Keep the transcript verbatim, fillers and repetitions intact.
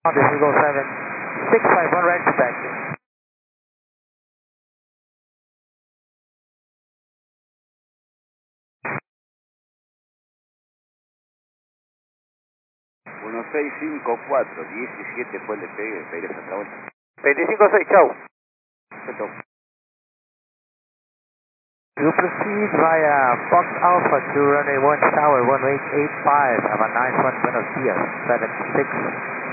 This is go seven six five one, right to back. uno seis cinco cuatro, diecisiete fue el despegue de Pérez Santa Vuelta. veinticinco seis, chao. Perfecto. You proceed via Fox Alpha to runway one tower one eight eight five. Have a nice one, buenos dias, seven six.